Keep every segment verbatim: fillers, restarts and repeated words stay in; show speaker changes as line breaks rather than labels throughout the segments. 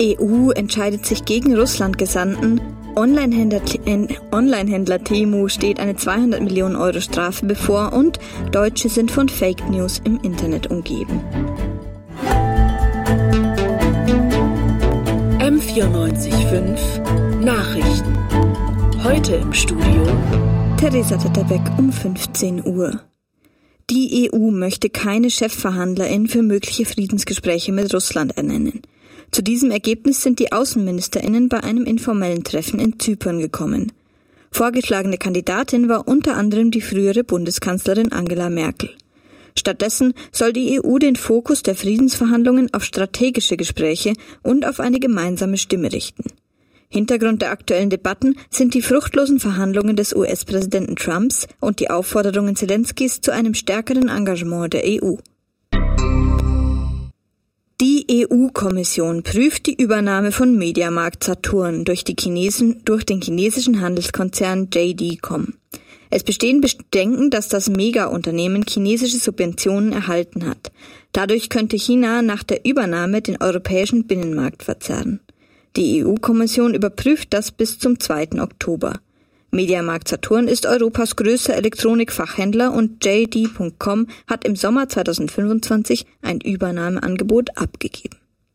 E U entscheidet sich gegen Russland-Gesandten. Onlinehändler, äh, Onlinehändler Temu steht eine zweihundert Millionen Euro Strafe bevor und Deutsche sind von Fake News im Internet umgeben.
M vierundneunzig Komma fünf Nachrichten. Heute im Studio
Theresa Tetterbeck um fünfzehn Uhr. Die E U möchte keine Chefverhandlerin für mögliche Friedensgespräche mit Russland ernennen. Zu diesem Ergebnis sind die AußenministerInnen bei einem informellen Treffen in Zypern gekommen. Vorgeschlagene Kandidatin war unter anderem die frühere Bundeskanzlerin Angela Merkel. Stattdessen soll die E U den Fokus der Friedensverhandlungen auf strategische Gespräche und auf eine gemeinsame Stimme richten. Hintergrund der aktuellen Debatten sind die fruchtlosen Verhandlungen des U S-Präsidenten Trumps und die Aufforderungen Zelenskys zu einem stärkeren Engagement der E U. Die E U-Kommission prüft die Übernahme von Mediamarkt Saturn durch, die Chinesen, durch den chinesischen Handelskonzern J D Punkt com. Es bestehen Bedenken, dass das Mega-Unternehmen chinesische Subventionen erhalten hat. Dadurch könnte China nach der Übernahme den europäischen Binnenmarkt verzerren. Die E U-Kommission überprüft das bis zum zweiten Oktober. Mediamarkt Saturn ist Europas größter Elektronikfachhändler und J D Punkt com hat im Sommer zweitausendfünfundzwanzig ein Übernahmeangebot abgegeben.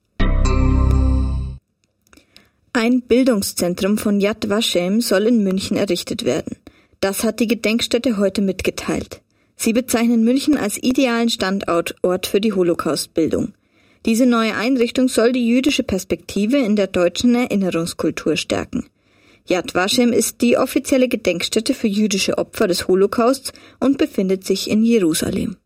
Ein Bildungszentrum von Yad Vashem soll in München errichtet werden. Das hat die Gedenkstätte heute mitgeteilt. Sie bezeichnen München als idealen Standort für die Holocaustbildung. Diese neue Einrichtung soll die jüdische Perspektive in der deutschen Erinnerungskultur stärken. Yad Vashem ist die offizielle Gedenkstätte für jüdische Opfer des Holocausts und befindet sich in Jerusalem.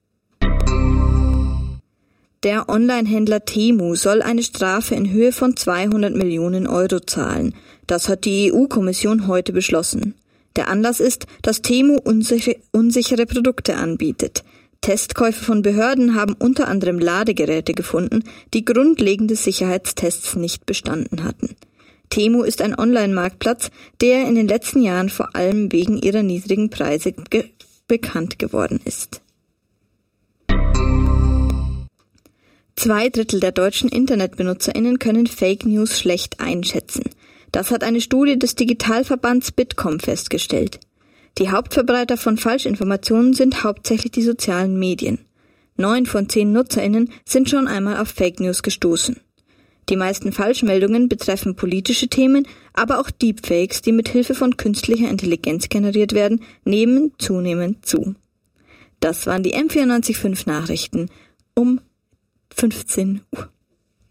Der Onlinehändler Temu soll eine Strafe in Höhe von zweihundert Millionen Euro zahlen. Das hat die E U-Kommission heute beschlossen. Der Anlass ist, dass Temu unsichere, unsichere Produkte anbietet. Testkäufe von Behörden haben unter anderem Ladegeräte gefunden, die grundlegende Sicherheitstests nicht bestanden hatten. Temu ist ein Online-Marktplatz, der in den letzten Jahren vor allem wegen ihrer niedrigen Preise ge- bekannt geworden ist. Zwei Drittel der deutschen InternetbenutzerInnen können Fake News schlecht einschätzen. Das hat eine Studie des Digitalverbands Bitkom festgestellt. Die Hauptverbreiter von Falschinformationen sind hauptsächlich die sozialen Medien. Neun von zehn NutzerInnen sind schon einmal auf Fake News gestoßen. Die meisten Falschmeldungen betreffen politische Themen, aber auch Deepfakes, die mit Hilfe von künstlicher Intelligenz generiert werden, nehmen zunehmend zu. Das waren die M vierundneunzig Komma fünf Nachrichten um fünfzehn Uhr.